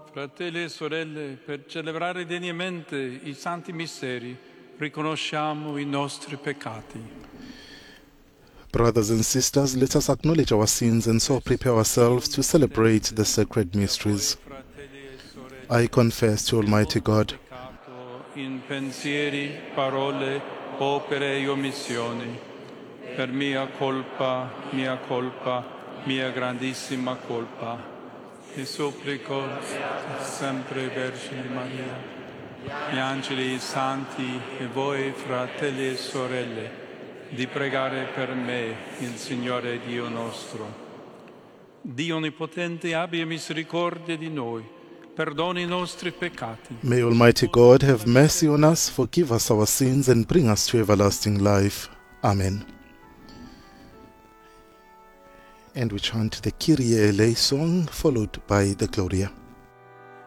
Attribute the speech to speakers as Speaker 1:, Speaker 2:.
Speaker 1: Fratelli e sorelle, per celebrare degnamente i santi misteri, riconosciamo i nostri peccati.
Speaker 2: Brothers and sisters, let us acknowledge our sins and so prepare ourselves to celebrate the sacred mysteries. I confess to Almighty God
Speaker 1: In pensieri, parole, opere e omissioni, per mia colpa, mia grandissima colpa. Ti supplico sempre, Vergine Maria, gli angeli, i santi e voi, fratelli e sorelle, di pregare per me, il Signore Dio nostro. Dio Onnipotente abbia misericordia di noi, perdoni i nostri peccati.
Speaker 2: May Almighty God have mercy on us, forgive us our sins, and bring us to everlasting life. Amen. And we chant the Kyrie eleison, followed by the Gloria.